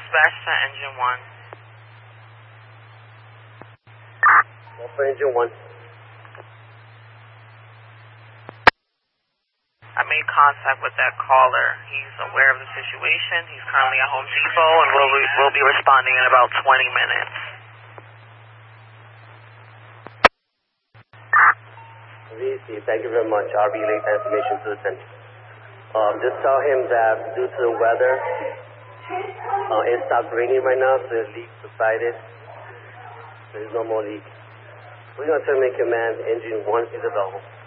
dispatch to engine 1. Well, for engine 1. I made contact with that caller. He's aware of the situation. He's currently at Home Depot, and we'll be responding in about 20 minutes. Thank you very much. I'll relay that information to the center. Just tell him that due to the weather, it stopped raining right now, so the leak subsided. There's no more leak. We're going to terminate command. Engine 1 is available.